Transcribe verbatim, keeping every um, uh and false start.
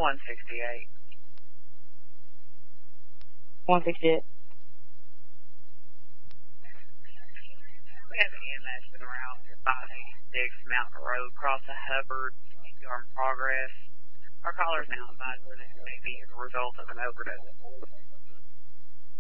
one sixty-eight. one sixty-eight. We have an E M S been around to five eighty-six Mountain Road, across the Hubbard, C P R in progress. Our caller is now advised that it may be as a result of an overdose.